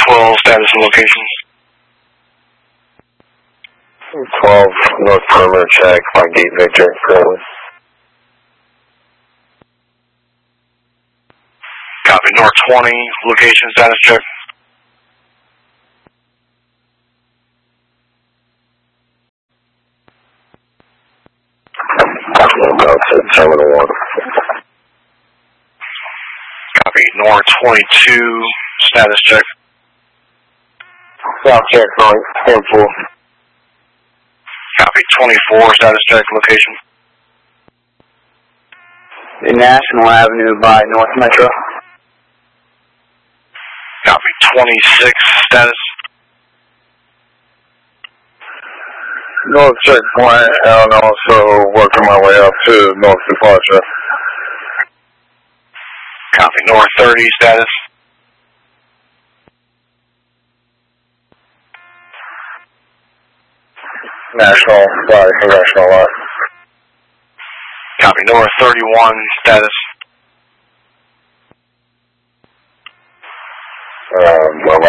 12, status and location. 12, North Perimeter check, 5 Gate Victor, currently. Copy, North 20, location status check. About to Terminal 1. Copy, North 22, status check. South check, going 10-4. Copy, 24, status check, location. The National Avenue by North Metro. Copy, 26, status. North checkpoint, and also working my way up to North Departure. Copy, North 30, status. National, Congressional line. Copy, North 31, status. I'm